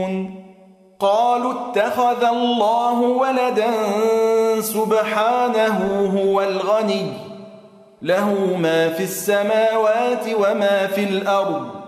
قالوا اتخذ الله ولدا سبحانه هو الغني له ما في السماوات وما في الأرض